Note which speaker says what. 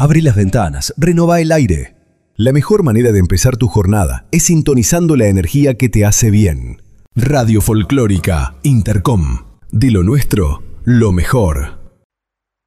Speaker 1: Abrí las ventanas, renová el aire.
Speaker 2: La mejor manera de empezar tu jornada es sintonizando la energía que te hace bien. Radio Folclórica Intercom. De lo nuestro, lo mejor.